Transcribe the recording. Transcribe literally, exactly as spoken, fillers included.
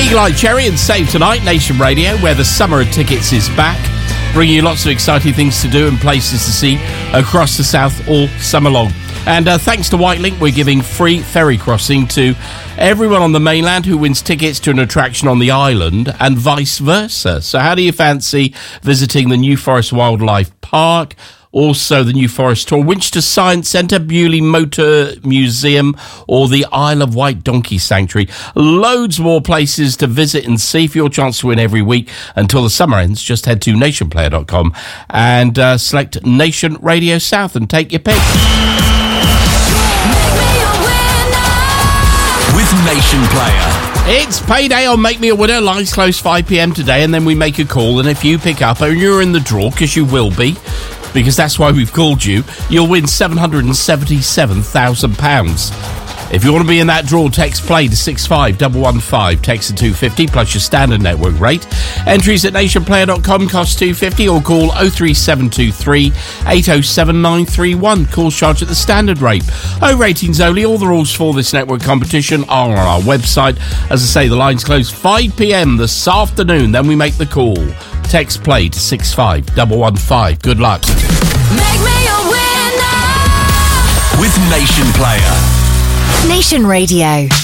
Eagle Eye Cherry and Save Tonight, Nation Radio, where the summer of tickets is back, bringing you lots of exciting things to do and places to see across the south all summer long. And uh, thanks to Whitelink, we're giving free ferry crossing to everyone on the mainland who wins tickets to an attraction on the island and vice versa. So how do you fancy visiting the New Forest Wildlife Park? Also, the New Forest Tour, Winchester Science Centre, Bewley Motor Museum, or the Isle of Wight Donkey Sanctuary. Loads more places to visit and see for your chance to win every week until the summer ends. Just head to nation player dot com and uh, select Nation Radio South and take your pick. With Nation Player. It's payday on Make Me a Winner. Lines close five p.m. today, and then we make a call. And if you pick up and you're in the draw, because you will be, because that's why we've called you, you'll win seven hundred seventy-seven thousand pounds. If you want to be in that draw, text play to six five one one five, text to two fifty plus your standard network rate. Entries at nation player dot com cost two fifty, or call oh three seven two three eight oh seven nine three one. Calls charged at the standard rate. O ratings only. All the rules for this network competition are on our website. As I say, the lines close five p.m. this afternoon. Then we make the call. Text play to six five one one five. Good luck. Make me a winner with Nation Player. Nation Radio.